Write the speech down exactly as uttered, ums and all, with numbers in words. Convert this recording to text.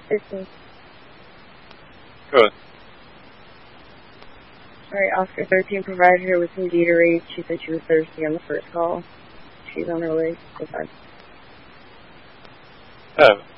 fifteen. Good. Alright, Oscar thirteen provided her with some Gatorade. She said she was thirsty on the first call. She's on her way. Goodbye. Oh.